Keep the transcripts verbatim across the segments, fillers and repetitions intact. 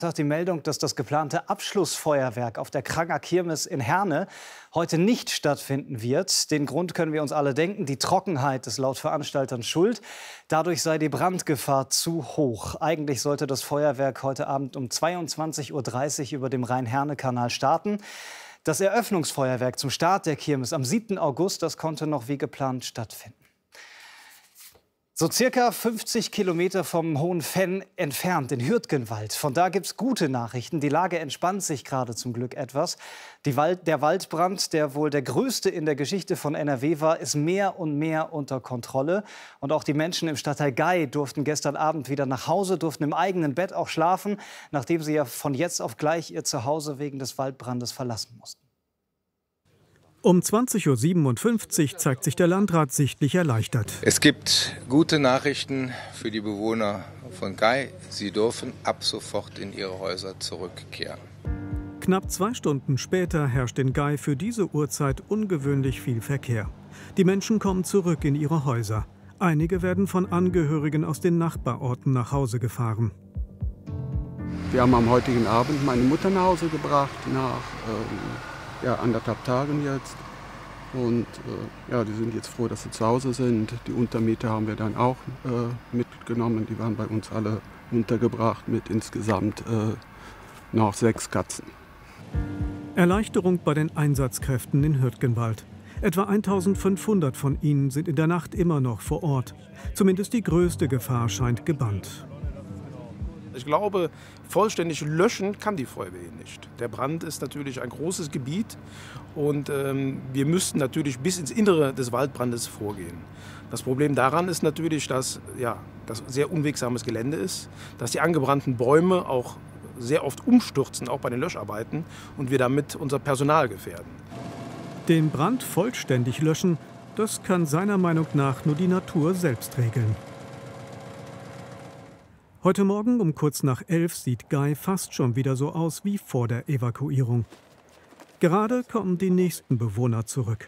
Hat die Meldung, dass das geplante Abschlussfeuerwerk auf der Kranger Kirmes in Herne heute nicht stattfinden wird. Den Grund können wir uns alle denken. Die Trockenheit ist laut Veranstaltern schuld. Dadurch sei die Brandgefahr zu hoch. Eigentlich sollte das Feuerwerk heute Abend um zweiundzwanzig Uhr dreißig über dem Rhein-Herne-Kanal starten. Das Eröffnungsfeuerwerk zum Start der Kirmes am siebten August, das konnte noch wie geplant stattfinden. So circa fünfzig Kilometer vom Hohen Venn entfernt, in Hürtgenwald. Von da gibt es gute Nachrichten. Die Lage entspannt sich gerade zum Glück etwas. Die Wald, der Waldbrand, der wohl der größte in der Geschichte von N R W war, ist mehr und mehr unter Kontrolle. Und auch die Menschen im Stadtteil Gay durften gestern Abend wieder nach Hause, durften im eigenen Bett auch schlafen, nachdem sie ja von jetzt auf gleich ihr Zuhause wegen des Waldbrandes verlassen mussten. Um zwanzig Uhr siebenundfünfzig zeigt sich der Landrat sichtlich erleichtert. Es gibt gute Nachrichten für die Bewohner von Gay. Sie dürfen ab sofort in ihre Häuser zurückkehren. Knapp zwei Stunden später herrscht in Gay für diese Uhrzeit ungewöhnlich viel Verkehr. Die Menschen kommen zurück in ihre Häuser. Einige werden von Angehörigen aus den Nachbarorten nach Hause gefahren. Wir haben am heutigen Abend meine Mutter nach Hause gebracht, nach ähm Ja, anderthalb Tagen jetzt. Und äh, ja, die sind jetzt froh, dass sie zu Hause sind. Die Untermieter haben wir dann auch äh, mitgenommen. Die waren bei uns alle untergebracht mit insgesamt äh, noch sechs Katzen. Erleichterung bei den Einsatzkräften in Hürtgenwald. Etwa eintausendfünfhundert von ihnen sind in der Nacht immer noch vor Ort. Zumindest die größte Gefahr scheint gebannt. Ich glaube, vollständig löschen kann die Feuerwehr nicht. Der Brand ist natürlich ein großes Gebiet und ähm, wir müssten natürlich bis ins Innere des Waldbrandes vorgehen. Das Problem daran ist natürlich, dass ja, das sehr unwegsames Gelände ist, dass die angebrannten Bäume auch sehr oft umstürzen, auch bei den Löscharbeiten, und wir damit unser Personal gefährden. Den Brand vollständig löschen, das kann seiner Meinung nach nur die Natur selbst regeln. Heute Morgen um kurz nach elf sieht Gay fast schon wieder so aus wie vor der Evakuierung. Gerade kommen die nächsten Bewohner zurück.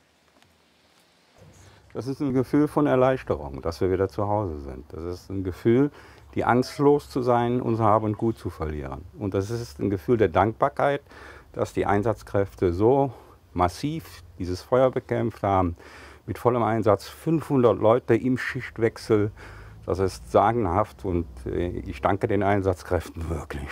Das ist ein Gefühl von Erleichterung, dass wir wieder zu Hause sind. Das ist ein Gefühl, die Angst los zu sein, unser Hab und Gut zu verlieren. Und das ist ein Gefühl der Dankbarkeit, dass die Einsatzkräfte so massiv dieses Feuer bekämpft haben. Mit vollem Einsatz fünfhundert Leute im Schichtwechsel. Das ist sagenhaft und ich danke den Einsatzkräften wirklich.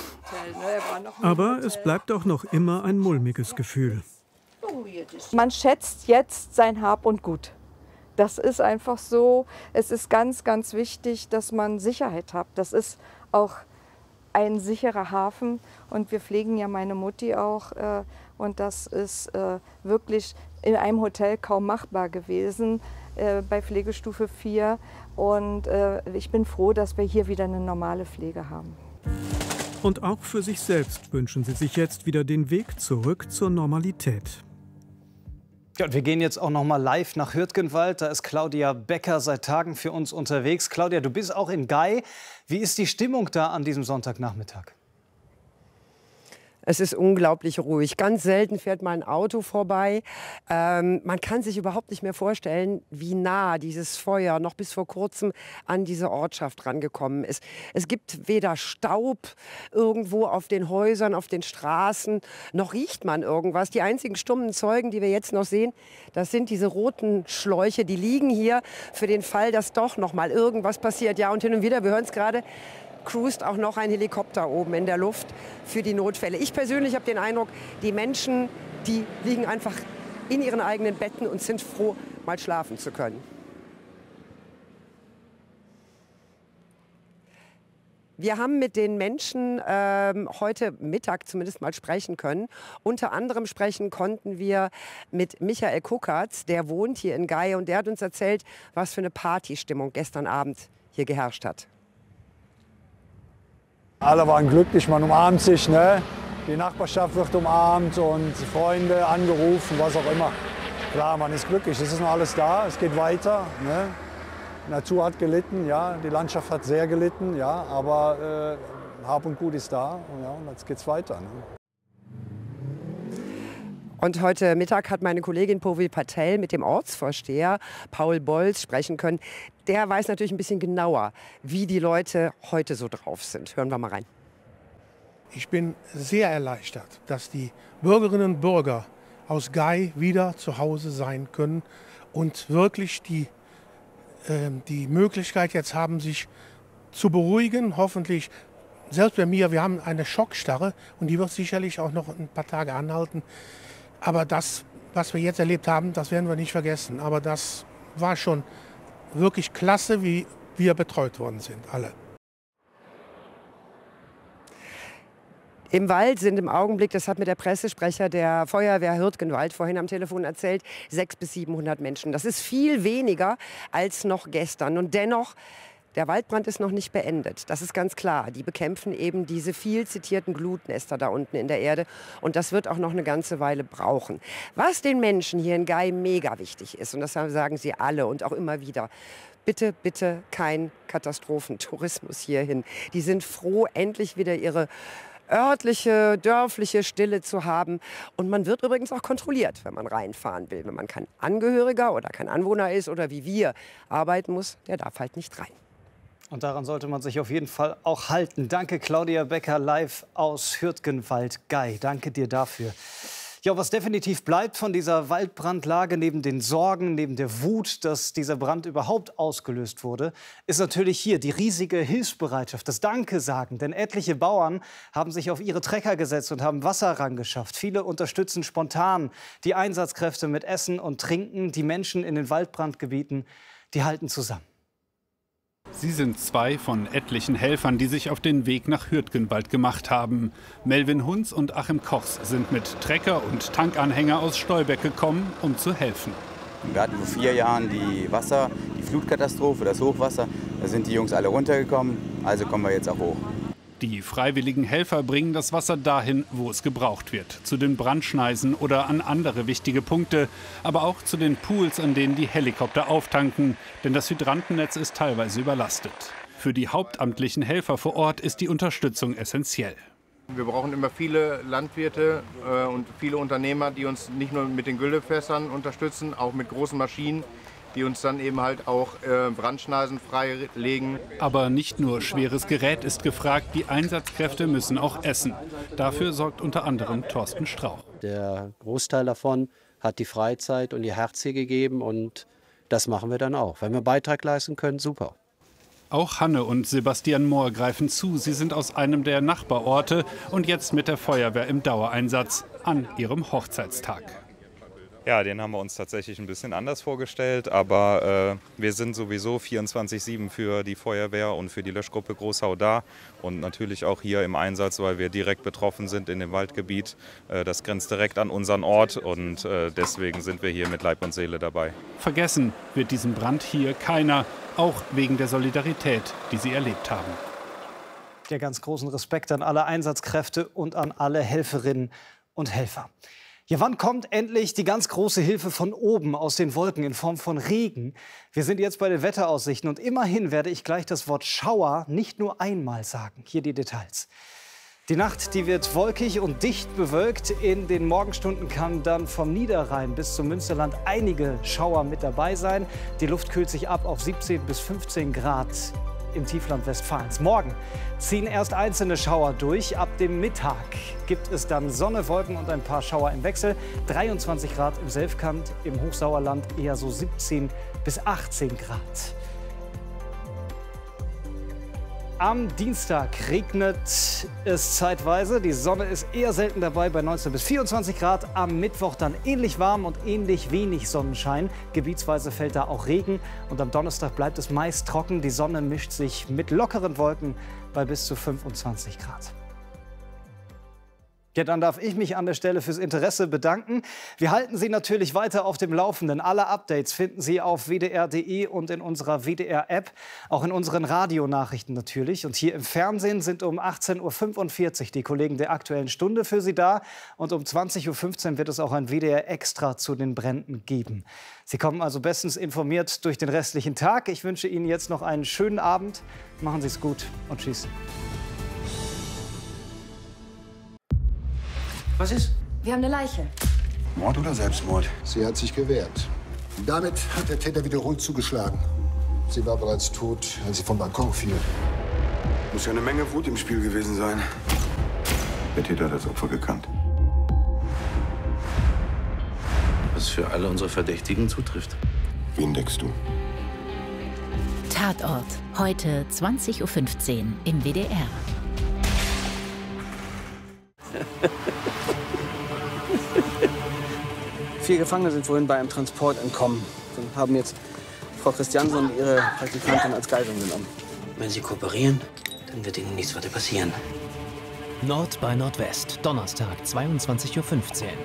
Aber es bleibt auch noch immer ein mulmiges Gefühl. Man schätzt jetzt sein Hab und Gut. Das ist einfach so. Es ist ganz, ganz wichtig, dass man Sicherheit hat. Das ist auch ein sicherer Hafen. Und wir pflegen ja meine Mutti auch. Äh, und das ist äh, wirklich in einem Hotel kaum machbar gewesen, äh, bei Pflegestufe vier. Und äh, ich bin froh, dass wir hier wieder eine normale Pflege haben. Und auch für sich selbst wünschen sie sich jetzt wieder den Weg zurück zur Normalität. Ja, und wir gehen jetzt auch noch mal live nach Hürtgenwald. Da ist Claudia Becker seit Tagen für uns unterwegs. Claudia, du bist auch in Gay. Wie ist die Stimmung da an diesem Sonntagnachmittag? Es ist unglaublich ruhig. Ganz selten fährt mal ein Auto vorbei. Ähm, man kann sich überhaupt nicht mehr vorstellen, wie nah dieses Feuer noch bis vor kurzem an diese Ortschaft rangekommen ist. Es gibt weder Staub irgendwo auf den Häusern, auf den Straßen, noch riecht man irgendwas. Die einzigen stummen Zeugen, die wir jetzt noch sehen, das sind diese roten Schläuche, die liegen hier für den Fall, dass doch noch mal irgendwas passiert. Ja, und hin und wieder, wir hören es gerade, cruist auch noch ein Helikopter oben in der Luft für die Notfälle. Ich persönlich habe den Eindruck, die Menschen, die liegen einfach in ihren eigenen Betten und sind froh, mal schlafen zu können. Wir haben mit den Menschen ähm, heute Mittag zumindest mal sprechen können. Unter anderem sprechen konnten wir mit Michael Kuckertz, der wohnt hier in Gay, und der hat uns erzählt, was für eine Partystimmung gestern Abend hier geherrscht hat. Alle waren glücklich, man umarmt sich, ne? Die Nachbarschaft wird umarmt und Freunde angerufen, was auch immer. Klar, man ist glücklich, es ist noch alles da, es geht weiter. Ne? Die Natur hat gelitten, ja, die Landschaft hat sehr gelitten, ja, aber äh, Hab und Gut ist da, ja, und jetzt geht's weiter. Ne? Und heute Mittag hat meine Kollegin Purvi Patel mit dem Ortsvorsteher Paul Bolz sprechen können. Der weiß natürlich ein bisschen genauer, wie die Leute heute so drauf sind. Hören wir mal rein. Ich bin sehr erleichtert, dass die Bürgerinnen und Bürger aus Gay wieder zu Hause sein können und wirklich die, äh, die Möglichkeit jetzt haben, sich zu beruhigen. Hoffentlich, selbst bei mir, wir haben eine Schockstarre und die wird sicherlich auch noch ein paar Tage anhalten. Aber das, was wir jetzt erlebt haben, das werden wir nicht vergessen. Aber das war schon wirklich klasse, wie wir betreut worden sind, alle. Im Wald sind im Augenblick, das hat mir der Pressesprecher der Feuerwehr Hürtgenwald vorhin am Telefon erzählt, sechshundert bis siebenhundert Menschen. Das ist viel weniger als noch gestern. Und dennoch, der Waldbrand ist noch nicht beendet. Das ist ganz klar. Die bekämpfen eben diese viel zitierten Glutnester da unten in der Erde. Und das wird auch noch eine ganze Weile brauchen. Was den Menschen hier in Gay mega wichtig ist, und das sagen sie alle und auch immer wieder, bitte, bitte kein Katastrophentourismus hierhin. Die sind froh, endlich wieder ihre örtliche, dörfliche Stille zu haben. Und man wird übrigens auch kontrolliert, wenn man reinfahren will. Wenn man kein Angehöriger oder kein Anwohner ist oder wie wir arbeiten muss, der darf halt nicht rein. Und daran sollte man sich auf jeden Fall auch halten. Danke, Claudia Becker, live aus Hürtgenwald-Gay. Danke dir dafür. Ja, was definitiv bleibt von dieser Waldbrandlage, neben den Sorgen, neben der Wut, dass dieser Brand überhaupt ausgelöst wurde, ist natürlich hier die riesige Hilfsbereitschaft, das Danke-Sagen. Denn etliche Bauern haben sich auf ihre Trecker gesetzt und haben Wasser rangeschafft. Viele unterstützen spontan die Einsatzkräfte mit Essen und Trinken. Die Menschen in den Waldbrandgebieten, die halten zusammen. Sie sind zwei von etlichen Helfern, die sich auf den Weg nach Hürtgenwald gemacht haben. Melvin Hunz und Achim Kochs sind mit Trecker und Tankanhänger aus Stolberg gekommen, um zu helfen. Wir hatten vor vier Jahren die Wasser, die Flutkatastrophe, das Hochwasser. Da sind die Jungs alle runtergekommen, also kommen wir jetzt auch hoch. Die freiwilligen Helfer bringen das Wasser dahin, wo es gebraucht wird. Zu den Brandschneisen oder an andere wichtige Punkte. Aber auch zu den Pools, an denen die Helikopter auftanken. Denn das Hydrantennetz ist teilweise überlastet. Für die hauptamtlichen Helfer vor Ort ist die Unterstützung essentiell. Wir brauchen immer viele Landwirte äh, und viele Unternehmer, die uns nicht nur mit den Güllefässern unterstützen, auch mit großen Maschinen, die uns dann eben halt auch äh, Brandschneisen freilegen. Aber nicht nur schweres Gerät ist gefragt, die Einsatzkräfte müssen auch essen. Dafür sorgt unter anderem Thorsten Strauch. Der Großteil davon hat die Freizeit und ihr Herz hier gegeben und das machen wir dann auch. Wenn wir Beitrag leisten können, super. Auch Hanne und Sebastian Mohr greifen zu. Sie sind aus einem der Nachbarorte und jetzt mit der Feuerwehr im Dauereinsatz an ihrem Hochzeitstag. Ja, den haben wir uns tatsächlich ein bisschen anders vorgestellt, aber äh, wir sind sowieso vierundzwanzig sieben für die Feuerwehr und für die Löschgruppe Großhau da und natürlich auch hier im Einsatz, weil wir direkt betroffen sind in dem Waldgebiet. Äh, das grenzt direkt an unseren Ort und äh, deswegen sind wir hier mit Leib und Seele dabei. Vergessen wird diesen Brand hier keiner, auch wegen der Solidarität, die sie erlebt haben. Ja, ganz großen Respekt an alle Einsatzkräfte und an alle Helferinnen und Helfer. Ja, wann kommt endlich die ganz große Hilfe von oben aus den Wolken in Form von Regen? Wir sind jetzt bei den Wetteraussichten und immerhin werde ich gleich das Wort Schauer nicht nur einmal sagen. Hier die Details. Die Nacht, die wird wolkig und dicht bewölkt. In den Morgenstunden kann dann vom Niederrhein bis zum Münsterland einige Schauer mit dabei sein. Die Luft kühlt sich ab auf siebzehn bis fünfzehn Grad im Tiefland Westfalens. Morgen ziehen erst einzelne Schauer durch. Ab dem Mittag gibt es dann Sonne, Wolken und ein paar Schauer im Wechsel. dreiundzwanzig Grad im Selfkant, im Hochsauerland eher so siebzehn bis achtzehn Grad. Am Dienstag regnet es zeitweise. Die Sonne ist eher selten dabei bei neunzehn bis vierundzwanzig Grad. Am Mittwoch dann ähnlich warm und ähnlich wenig Sonnenschein. Gebietsweise fällt da auch Regen. Und am Donnerstag bleibt es meist trocken. Die Sonne mischt sich mit lockeren Wolken bei bis zu fünfundzwanzig Grad. Ja, dann darf ich mich an der Stelle fürs Interesse bedanken. Wir halten Sie natürlich weiter auf dem Laufenden. Alle Updates finden Sie auf w d r punkt d e und in unserer W D R-App, auch in unseren Radionachrichten natürlich. Und hier im Fernsehen sind um achtzehn Uhr fünfundvierzig die Kollegen der Aktuellen Stunde für Sie da. Und um zwanzig Uhr fünfzehn wird es auch ein W D R Extra zu den Bränden geben. Sie kommen also bestens informiert durch den restlichen Tag. Ich wünsche Ihnen jetzt noch einen schönen Abend. Machen Sie es gut und tschüss. Was ist? Wir haben eine Leiche. Mord oder Selbstmord? Sie hat sich gewehrt. Damit hat der Täter wiederholt zugeschlagen. Sie war bereits tot, als sie vom Balkon fiel. Muss ja eine Menge Wut im Spiel gewesen sein. Der Täter hat das Opfer gekannt. Was für alle unsere Verdächtigen zutrifft. Wen deckst du? Tatort. Heute zwanzig Uhr fünfzehn im W D R. Vier Gefangene sind vorhin bei einem Transport entkommen und haben jetzt Frau Christiansen und ihre Praktikantin als Geiseln genommen. Wenn Sie kooperieren, dann wird Ihnen nichts weiter passieren. Nord bei Nordwest, Donnerstag, zweiundzwanzig Uhr fünfzehn.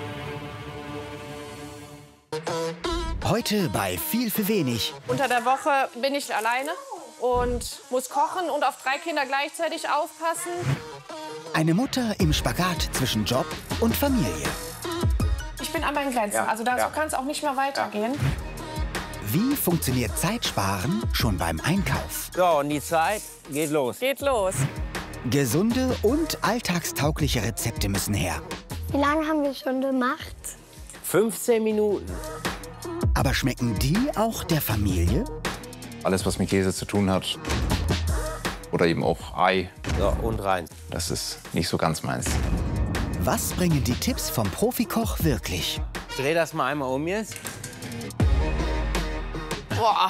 Heute bei Viel für wenig. Unter der Woche bin ich alleine und muss kochen und auf drei Kinder gleichzeitig aufpassen. Eine Mutter im Spagat zwischen Job und Familie. Ich bin an meinen Grenzen, Ja, also da ja. so kann es auch nicht mehr weitergehen. Wie funktioniert Zeitsparen schon beim Einkauf? So, und die Zeit geht los. Geht los. Gesunde und alltagstaugliche Rezepte müssen her. Wie lange haben wir schon gemacht? fünfzehn Minuten. Aber schmecken die auch der Familie? Alles, was mit Käse zu tun hat. Oder eben auch Ei. So, und rein. Das ist nicht so ganz meins. Was bringen die Tipps vom Profikoch wirklich? Dreh das mal einmal um jetzt. Boah.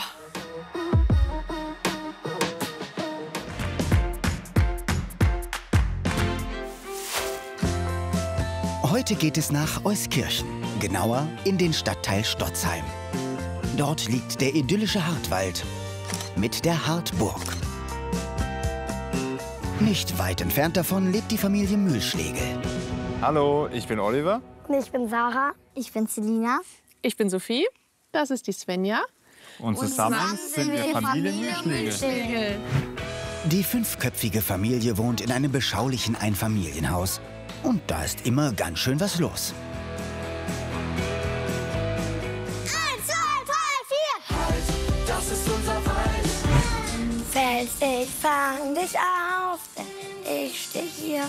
Heute geht es nach Euskirchen, genauer in den Stadtteil Stotzheim. Dort liegt der idyllische Hartwald mit der Hartburg. Nicht weit entfernt davon lebt die Familie Mühlschlegel. Hallo, ich bin Oliver. Ich bin Sarah. Ich bin Selina. Ich bin Sophie. Das ist die Svenja. Und zusammen sind wir Familie Mühlschlegel. Die fünfköpfige Familie wohnt in einem beschaulichen Einfamilienhaus. Und da ist immer ganz schön was los. Eins, zwei, drei, vier. Halt, das ist unser Wald. Fels, ich fang dich auf, denn ich steh hier.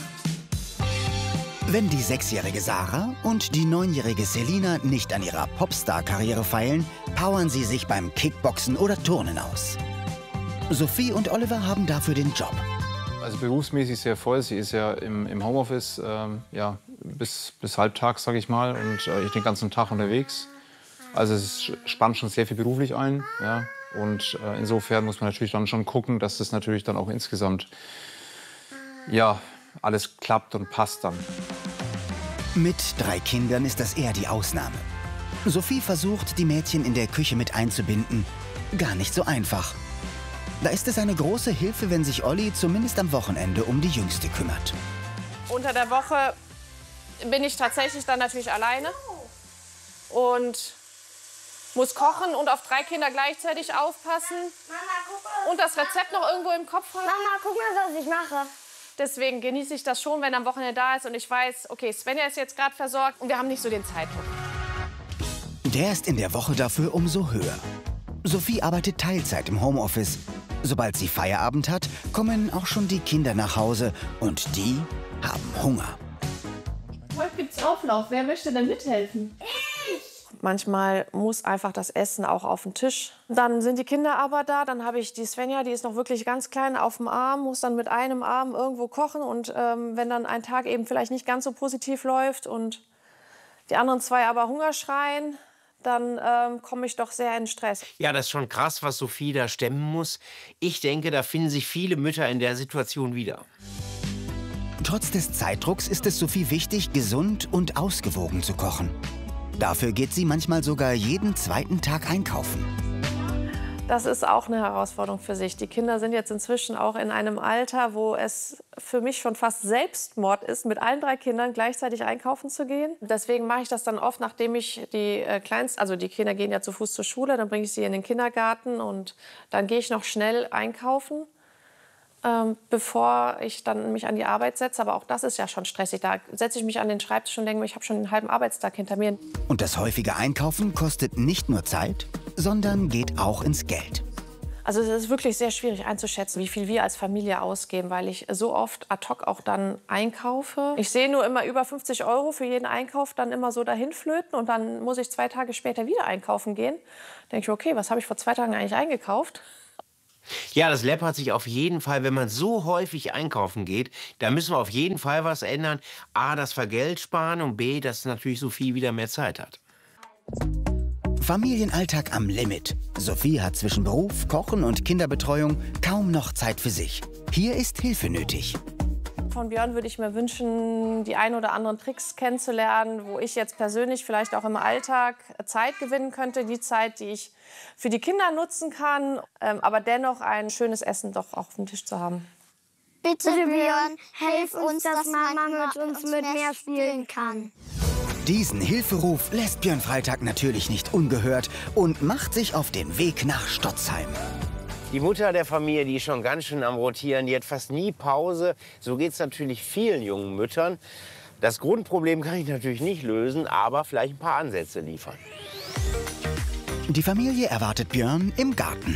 Wenn die sechsjährige Sarah und die neunjährige Selina nicht an ihrer Popstar-Karriere feilen, powern sie sich beim Kickboxen oder Turnen aus. Sophie und Oliver haben dafür den Job. Also berufsmäßig sehr voll. Sie ist ja im, im Homeoffice ähm, ja, bis, bis halbtags, sage ich mal, und äh, ich den ganzen Tag unterwegs. Also es spannt schon sehr viel beruflich ein. Ja? Und äh, insofern muss man natürlich dann schon gucken, dass das natürlich dann auch insgesamt ja, alles klappt und passt dann. Mit drei Kindern ist das eher die Ausnahme. Sophie versucht, die Mädchen in der Küche mit einzubinden. Gar nicht so einfach. Da ist es eine große Hilfe, wenn sich Olli zumindest am Wochenende um die Jüngste kümmert. Unter der Woche bin ich tatsächlich dann natürlich alleine und muss kochen und auf drei Kinder gleichzeitig aufpassen. Mama, guck mal. Und das Rezept noch irgendwo im Kopf haben. Mama, guck mal, was ich mache. Deswegen genieße ich das schon, wenn am Wochenende da ist und ich weiß, okay, Svenja ist jetzt gerade versorgt und wir haben nicht so den Zeitdruck. Der ist in der Woche dafür umso höher. Sophie arbeitet Teilzeit im Homeoffice. Sobald sie Feierabend hat, kommen auch schon die Kinder nach Hause und die haben Hunger. Heute gibt's Auflauf. Wer möchte denn mithelfen? Ich! Manchmal muss einfach das Essen auch auf den Tisch. Dann sind die Kinder aber da. Dann habe ich die Svenja, die ist noch wirklich ganz klein, auf dem Arm, muss dann mit einem Arm irgendwo kochen. Und ähm, wenn dann ein Tag eben vielleicht nicht ganz so positiv läuft und die anderen zwei aber Hunger schreien, dann ähm, komme ich doch sehr in Stress. Ja, das ist schon krass, was Sophie da stemmen muss. Ich denke, da finden sich viele Mütter in der Situation wieder. Trotz des Zeitdrucks ist es Sophie wichtig, gesund und ausgewogen zu kochen. Dafür geht sie manchmal sogar jeden zweiten Tag einkaufen. Das ist auch eine Herausforderung für sich. Die Kinder sind jetzt inzwischen auch in einem Alter, wo es für mich schon fast Selbstmord ist, mit allen drei Kindern gleichzeitig einkaufen zu gehen. Deswegen mache ich das dann oft, nachdem ich die äh, Kleinsten, also die Kinder gehen ja zu Fuß zur Schule, dann bringe ich sie in den Kindergarten und dann gehe ich noch schnell einkaufen, ähm, bevor ich dann mich an die Arbeit setze. Aber auch das ist ja schon stressig. Da setze ich mich an den Schreibtisch und denke mir, ich habe schon einen halben Arbeitstag hinter mir. Und das häufige Einkaufen kostet nicht nur Zeit, sondern geht auch ins Geld. Also es ist wirklich sehr schwierig einzuschätzen, wie viel wir als Familie ausgeben, weil ich so oft ad hoc auch dann einkaufe. Ich sehe nur immer über fünfzig Euro für jeden Einkauf dann immer so dahin flöten und dann muss ich zwei Tage später wieder einkaufen gehen. Da denke ich, okay, was habe ich vor zwei Tagen eigentlich eingekauft? Ja, das läppert sich auf jeden Fall, wenn man so häufig einkaufen geht. Da müssen wir auf jeden Fall was ändern. A, dass wir Geld sparen und B, dass natürlich Sophie wieder mehr Zeit hat. Familienalltag am Limit. Sophie hat zwischen Beruf, Kochen und Kinderbetreuung kaum noch Zeit für sich. Hier ist Hilfe nötig. Von Björn würde ich mir wünschen, die ein oder anderen Tricks kennenzulernen, wo ich jetzt persönlich vielleicht auch im Alltag Zeit gewinnen könnte. Die Zeit, die ich für die Kinder nutzen kann, ähm, aber dennoch ein schönes Essen doch auch auf dem Tisch zu haben. Bitte, Björn, hilf uns, dass Mama mit uns mit mehr spielen kann. Diesen Hilferuf lässt Björn Freitag natürlich nicht ungehört und macht sich auf den Weg nach Stotzheim. Die Mutter der Familie, die ist schon ganz schön am Rotieren, die hat fast nie Pause. So geht es natürlich vielen jungen Müttern. Das Grundproblem kann ich natürlich nicht lösen, aber vielleicht ein paar Ansätze liefern. Die Familie erwartet Björn im Garten.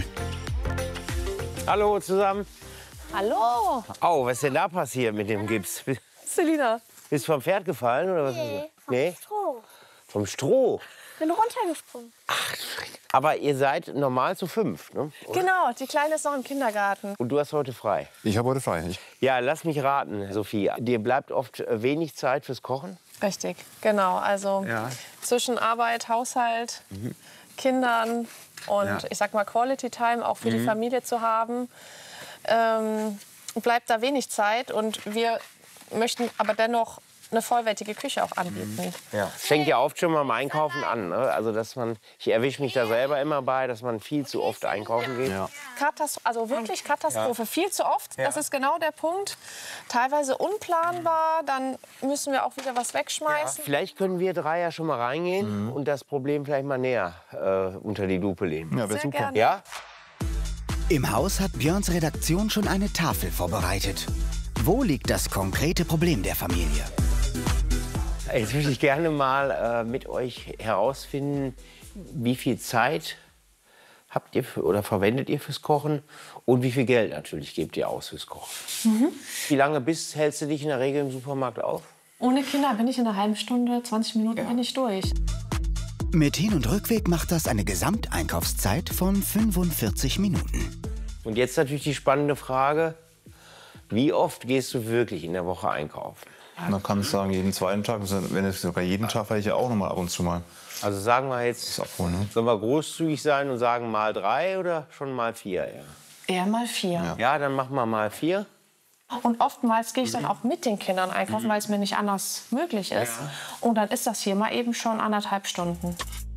Hallo zusammen. Hallo. Oh, was ist denn da passiert mit dem Gips? Selina. Bist du vom Pferd gefallen oder was? Nee, vom nee? Stroh. Vom Stroh? Bin runtergesprungen. Aber ihr seid normal zu fünf, ne? Oder? Genau, die Kleine ist noch im Kindergarten. Und du hast heute frei? Ich habe heute frei. Ich Ja, lass mich raten, Sophie. Dir bleibt oft wenig Zeit fürs Kochen? Richtig, genau. Also Ja. zwischen Arbeit, Haushalt, Mhm. Kindern und Ja. ich sag mal Quality Time auch für Mhm. die Familie zu haben, ähm, bleibt da wenig Zeit. Und wir möchten aber dennoch eine vollwertige Küche auch anbieten. Ja. Es fängt ja oft schon mal beim Einkaufen an. Ne? Also, dass man, ich erwische mich da selber immer bei, dass man viel zu oft einkaufen geht. Ja. Katast also wirklich Katastrophe. Ja. Viel zu oft, Ja. das ist genau der Punkt. Teilweise unplanbar, dann müssen wir auch wieder was wegschmeißen. Vielleicht können wir drei ja schon mal reingehen Mhm. und das Problem vielleicht mal näher äh, unter die Lupe nehmen. Ja, wäre super. gerne. Ja? Im Haus hat Björns Redaktion schon eine Tafel vorbereitet. Wo liegt das konkrete Problem der Familie? Jetzt möchte ich gerne mal äh, mit euch herausfinden, wie viel Zeit habt ihr für, oder verwendet ihr fürs Kochen und wie viel Geld natürlich gebt ihr aus fürs Kochen. Mhm. Wie lange bist, hältst du dich in der Regel im Supermarkt auf? Ohne Kinder bin ich in einer halben Stunde, zwanzig Minuten bin ich durch. Mit Hin- und Rückweg macht das eine Gesamteinkaufszeit von fünfundvierzig Minuten. Und jetzt natürlich die spannende Frage, wie oft gehst du wirklich in der Woche einkaufen? Man kann es sagen, jeden zweiten Tag, wenn es sogar jeden Tag, weil ich ja auch noch mal ab und zu mal. Also sagen wir jetzt, abholen, ne? sollen wir großzügig sein und sagen mal drei oder schon mal vier? Ja, Eher mal vier. ja. ja dann machen wir mal vier. Und oftmals gehe ich dann auch mit den Kindern einkaufen, weil es mir nicht anders möglich ist. Und dann ist das hier mal eben schon anderthalb Stunden.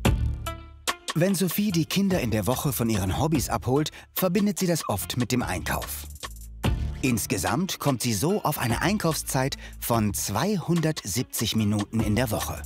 Wenn Sophie die Kinder in der Woche von ihren Hobbys abholt, verbindet sie das oft mit dem Einkauf. Insgesamt kommt sie so auf eine Einkaufszeit von zweihundertsiebzig Minuten in der Woche.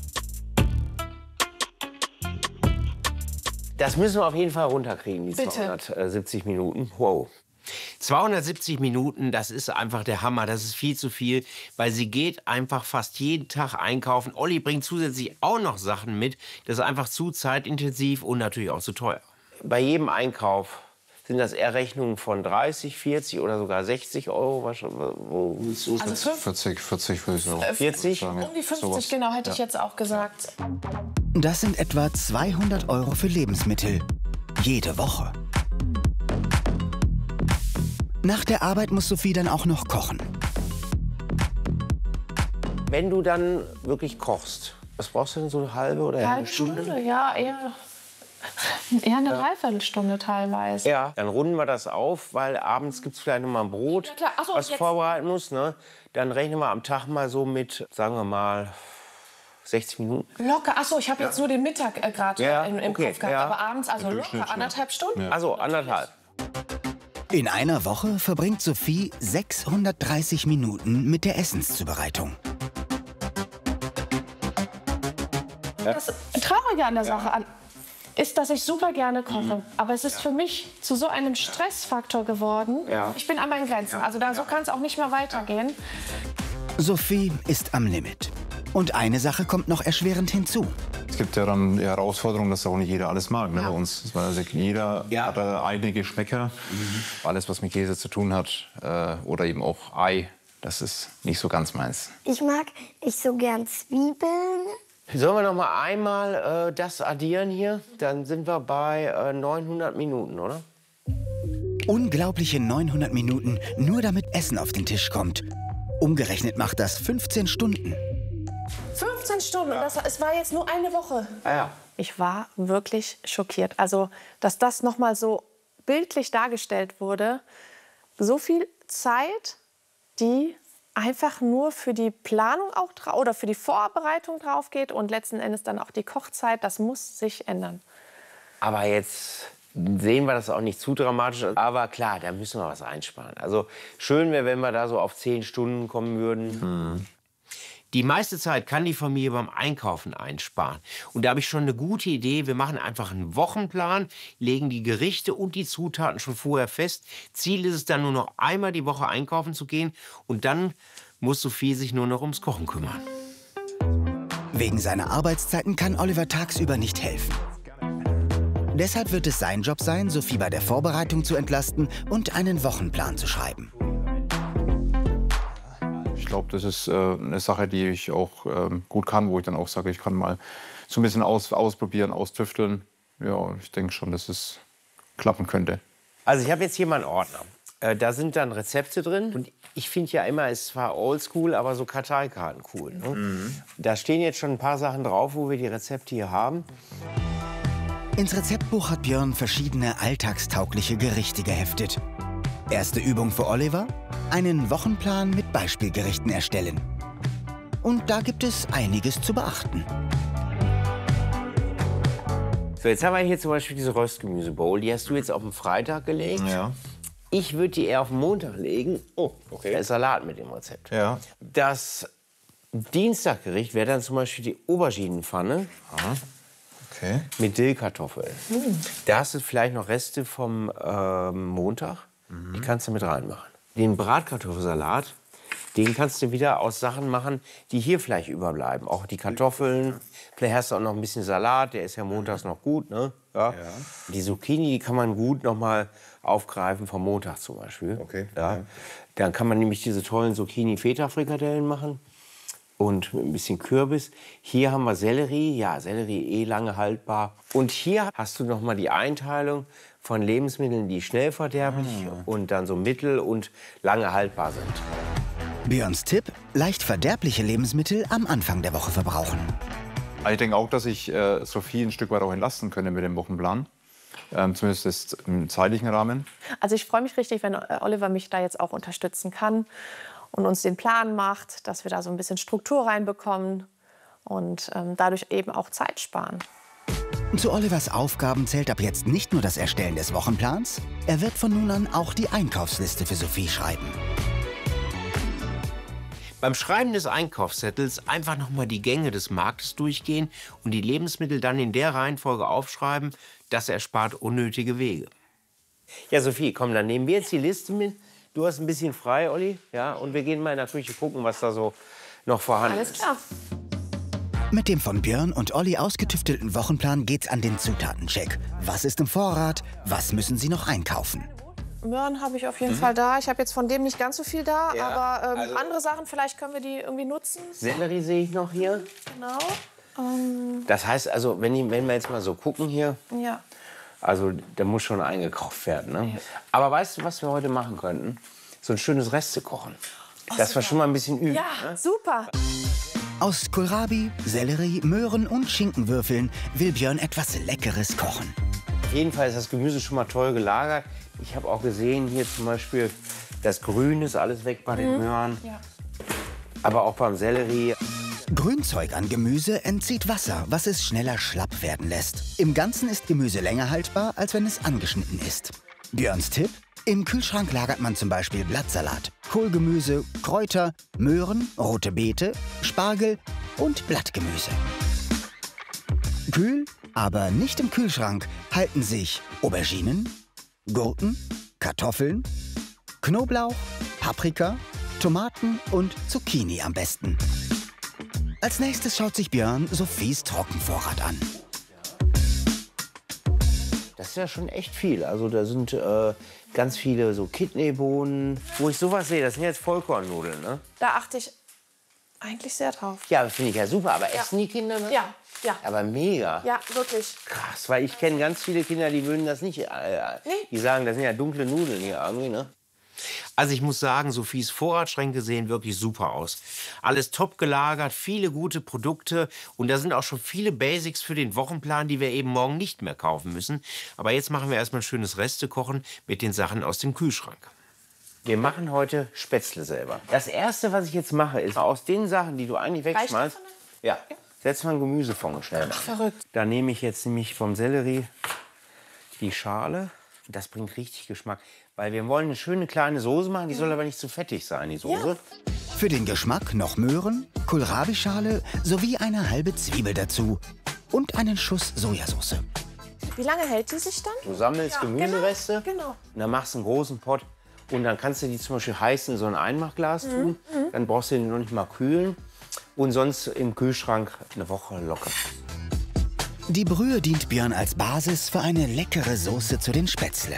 Das müssen wir auf jeden Fall runterkriegen, die Bitte. zweihundertsiebzig Minuten. Wow. zweihundertsiebzig Minuten, das ist einfach der Hammer. Das ist viel zu viel, weil sie geht einfach fast jeden Tag einkaufen. Olli bringt zusätzlich auch noch Sachen mit. Das ist einfach zu zeitintensiv und natürlich auch zu teuer. Bei jedem Einkauf sind das eher Rechnungen von dreißig, vierzig oder sogar sechzig Euro. Was, wo, wo Also fünf- vierzig, vierzig würde ich sagen. vierzig? Um die fünfzig, Sowas. genau, hätte ich Ja. jetzt auch gesagt. Das sind etwa zweihundert Euro für Lebensmittel. Jede Woche. Nach der Arbeit muss Sophie dann auch noch kochen. Wenn du dann wirklich kochst, was brauchst du denn, so eine halbe oder eine Halbe Stunde? Stunde, ja, eher, eher eine Dreiviertelstunde teilweise. Ja, dann runden wir das auf, weil abends gibt es vielleicht noch mal ein Brot, Ja, klar. Ach so, was jetzt- vorbereiten muss. Ne? Dann rechnen wir am Tag mal so mit, sagen wir mal, sechzig Minuten. Locker, achso, ich habe jetzt nur den Mittag äh, gerade Ja, im, im okay, Kopf gehabt, ja. aber abends, also locker anderthalb Stunden. Also anderthalb. In einer Woche verbringt Sophie sechshundertdreißig Minuten mit der Essenszubereitung. Das Traurige an der Sache an, ist, dass ich super gerne koche. Aber es ist für mich zu so einem Stressfaktor geworden. Ja. Ich bin an meinen Grenzen. Also da, so kann es auch nicht mehr weitergehen. Sophie ist am Limit. Und eine Sache kommt noch erschwerend hinzu. Es gibt ja dann die Herausforderung, dass auch nicht jeder alles mag, ne, bei uns. Also jeder hat äh, eigene Geschmäcker. Alles, was mit Käse zu tun hat äh, oder eben auch Ei, das ist nicht so ganz meins. Ich mag ich so gern Zwiebeln. Sollen wir noch mal einmal äh, das addieren hier? Dann sind wir bei äh, neunhundert Minuten, oder? Unglaubliche neunhundert Minuten, nur damit Essen auf den Tisch kommt. Umgerechnet macht das fünfzehn Stunden. fünfzehn Stunden, das, es war jetzt nur eine Woche. Ah, ja. Ich war wirklich schockiert. Also, dass das noch mal so bildlich dargestellt wurde. So viel Zeit, die einfach nur für die Planung auch oder für die Vorbereitung drauf geht und letzten Endes dann auch die Kochzeit, das muss sich ändern. Aber jetzt sehen wir das auch nicht zu dramatisch. Aber klar, da müssen wir was einsparen. Also schön wäre, wenn wir da so auf zehn Stunden kommen würden. Mhm. Die meiste Zeit kann die Familie beim Einkaufen einsparen. Und da habe ich schon eine gute Idee. Wir machen einfach einen Wochenplan, legen die Gerichte und die Zutaten schon vorher fest. Ziel ist es dann nur noch einmal die Woche einkaufen zu gehen. Und dann muss Sophie sich nur noch ums Kochen kümmern. Wegen seiner Arbeitszeiten kann Oliver tagsüber nicht helfen. Deshalb wird es sein Job sein, Sophie bei der Vorbereitung zu entlasten und einen Wochenplan zu schreiben. Ich glaube, das ist äh, eine Sache, die ich auch ähm, gut kann, wo ich dann auch sage, ich kann mal so ein bisschen aus, ausprobieren, austüfteln. Ja, ich denke schon, dass es klappen könnte. Also ich habe jetzt hier mal einen Ordner. Äh, da sind dann Rezepte drin. Und ich finde ja immer, es ist zwar oldschool, aber so Karteikarten cool. Ne? Mhm. Da stehen jetzt schon ein paar Sachen drauf, wo wir die Rezepte hier haben. Ins Rezeptbuch hat Björn verschiedene alltagstaugliche Gerichte geheftet. Erste Übung für Oliver: einen Wochenplan mit Beispielgerichten erstellen. Und da gibt es einiges zu beachten. So, jetzt haben wir hier zum Beispiel diese Röstgemüsebowl. Die hast du jetzt auf den Freitag gelegt. Ja. Ich würde die eher auf den Montag legen. Oh, okay. Da ist Salat mit dem Rezept. Ja. Das Dienstaggericht wäre dann zum Beispiel die Auberginenpfanne. Aha. Okay. Mit Dillkartoffeln. Mhm. Da hast du vielleicht noch Reste vom ähm, Montag. Mhm. Die kannst du mit reinmachen. Den Bratkartoffelsalat, den kannst du wieder aus Sachen machen, die hier vielleicht überbleiben. Auch die Kartoffeln. Vielleicht hast du auch noch ein bisschen Salat, der ist ja montags noch gut. Ne? Ja. Ja. Die Zucchini, die kann man gut noch mal aufgreifen, vom Montag zum Beispiel. Okay. Ja. Dann kann man nämlich diese tollen Zucchini-Feta-Frikadellen machen. Und mit ein bisschen Kürbis. Hier haben wir Sellerie. Ja, Sellerie eh lange haltbar. Und hier hast du noch mal die Einteilung von Lebensmitteln, die schnell verderblich ah. und dann so mittel- und lange haltbar sind. Björns Tipp: leicht verderbliche Lebensmittel am Anfang der Woche verbrauchen. Ich denke auch, dass ich äh, Sophie ein Stück weit auch entlasten könnte mit dem Wochenplan. Ähm, zumindest im zeitlichen Rahmen. Also ich freue mich richtig, wenn Oliver mich da jetzt auch unterstützen kann und uns den Plan macht, dass wir da so ein bisschen Struktur reinbekommen und ähm, dadurch eben auch Zeit sparen. Zu Olivers Aufgaben zählt ab jetzt nicht nur das Erstellen des Wochenplans, er wird von nun an auch die Einkaufsliste für Sophie schreiben. Beim Schreiben des Einkaufszettels einfach noch mal die Gänge des Marktes durchgehen und die Lebensmittel dann in der Reihenfolge aufschreiben. Das erspart unnötige Wege. Ja, Sophie, komm, dann nehmen wir jetzt die Liste mit. Du hast ein bisschen frei, Olli, ja, und wir gehen mal in der Küche gucken, was da so noch vorhanden ist. Alles klar. Mit dem von Björn und Olli ausgetüftelten Wochenplan geht's an den Zutatencheck. Was ist im Vorrat? Was müssen sie noch einkaufen? Möhren habe ich auf jeden mhm. Fall da. Ich habe jetzt von dem nicht ganz so viel da, ja, aber ähm, also andere Sachen, vielleicht können wir die irgendwie nutzen. Sellerie sehe ich noch hier. Genau. Ähm, das heißt also, wenn, ich, wenn wir jetzt mal so gucken hier, ja. also da muss schon eingekauft werden. Ne? Ja. Aber weißt du, was wir heute machen könnten? So ein schönes Restekochen. Oh, dass super. wir schon mal ein bisschen üben. Ja, ne? super. Aus Kohlrabi, Sellerie, Möhren und Schinkenwürfeln will Björn etwas Leckeres kochen. Auf jeden Fall ist das Gemüse schon mal toll gelagert. Ich habe auch gesehen, hier zum Beispiel, das Grün ist alles weg bei mhm. den Möhren. Ja. Aber auch beim Sellerie. Grünzeug an Gemüse entzieht Wasser, was es schneller schlapp werden lässt. Im Ganzen ist Gemüse länger haltbar, als wenn es angeschnitten ist. Björns Tipp: Im Kühlschrank lagert man zum Beispiel Blattsalat, Kohlgemüse, Kräuter, Möhren, rote Beete, Spargel und Blattgemüse. Kühl, aber nicht im Kühlschrank, halten sich Auberginen, Gurken, Kartoffeln, Knoblauch, Paprika, Tomaten und Zucchini am besten. Als nächstes schaut sich Björn Sophies Trockenvorrat an. Das ist ja schon echt viel. Also da sind äh, ganz viele so Kidneybohnen. Wo ich sowas sehe, das sind jetzt Vollkornnudeln, ne? Da achte ich eigentlich sehr drauf. Ja, finde ich ja super. Aber Ja. essen die Kinder das? Ja, ja. Aber mega. Ja, wirklich. Krass, weil ich kenne ganz viele Kinder, die würden das nicht. Äh, Nee. Die sagen, das sind ja dunkle Nudeln hier irgendwie, ne? Also ich muss sagen, Sophies Vorratsschränke sehen wirklich super aus. Alles top gelagert, viele gute Produkte und da sind auch schon viele Basics für den Wochenplan, die wir eben morgen nicht mehr kaufen müssen. Aber jetzt machen wir erstmal ein schönes Restekochen mit den Sachen aus dem Kühlschrank. Wir machen heute Spätzle selber. Das Erste, was ich jetzt mache, ist aus den Sachen, die du eigentlich wegschmeißt, ja, setz mal ein Gemüsefond schnell. Ach, verrückt. Da nehme ich jetzt nämlich vom Sellerie die Schale. Das bringt richtig Geschmack. Weil wir wollen eine schöne kleine Soße machen, die soll aber nicht zu fettig sein, die Soße. Ja. Für den Geschmack noch Möhren, Kohlrabi-Schale sowie eine halbe Zwiebel dazu. Und einen Schuss Sojasauce. Wie lange hält die sich dann? Du sammelst Ja, Gemüsereste Genau. genau. und dann machst du einen großen Pott. Und dann kannst du die zum Beispiel heiß in so ein Einmachglas Mhm, tun. mhm. Dann brauchst du den noch nicht mal kühlen. Und sonst im Kühlschrank eine Woche locker. Die Brühe dient Björn als Basis für eine leckere Soße zu den Spätzle.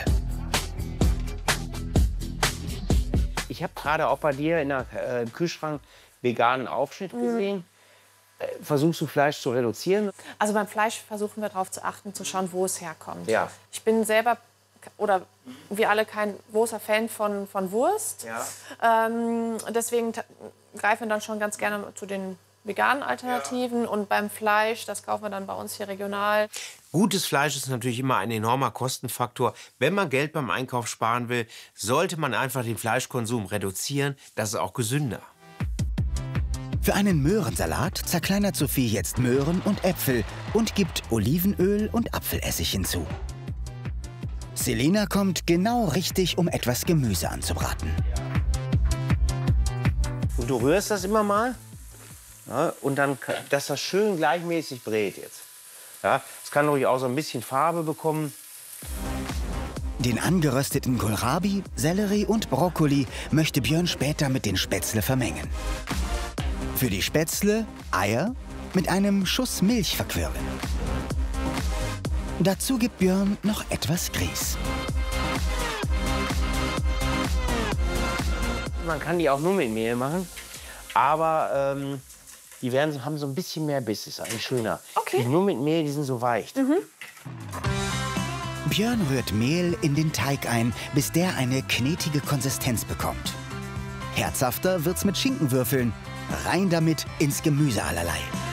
Ich habe gerade auch bei dir in der, äh, im Kühlschrank veganen Aufschnitt Mhm. gesehen. Äh, versuchst du Fleisch zu reduzieren? Also beim Fleisch versuchen wir darauf zu achten, zu schauen, wo es herkommt. Ja. Ich bin selber, oder wir alle, kein großer Fan von, von Wurst. Ja. Ähm, deswegen ta- greifen wir dann schon ganz gerne zu den veganen Alternativen. Ja. Und beim Fleisch, das kaufen wir dann bei uns hier regional. Gutes Fleisch ist natürlich immer ein enormer Kostenfaktor. Wenn man Geld beim Einkauf sparen will, sollte man einfach den Fleischkonsum reduzieren. Das ist auch gesünder. Für einen Möhrensalat zerkleinert Sophie jetzt Möhren und Äpfel und gibt Olivenöl und Apfelessig hinzu. Selena kommt genau richtig, um etwas Gemüse anzubraten. Und du rührst das immer mal. Ja, und dann, dass das schön gleichmäßig brät jetzt. Ja, es kann ruhig auch so ein bisschen Farbe bekommen. Den angerösteten Kohlrabi, Sellerie und Brokkoli möchte Björn später mit den Spätzle vermengen. Für die Spätzle Eier mit einem Schuss Milch verquirlen. Dazu gibt Björn noch etwas Grieß. Man kann die auch nur mit Mehl machen, aber ähm, die werden, haben so ein bisschen mehr Biss, ist eigentlich schöner. Okay. Die nur mit Mehl, die sind so weich. Mhm. Björn rührt Mehl in den Teig ein, bis der eine knetige Konsistenz bekommt. Herzhafter wird's mit Schinkenwürfeln. Rein damit ins Gemüse allerlei.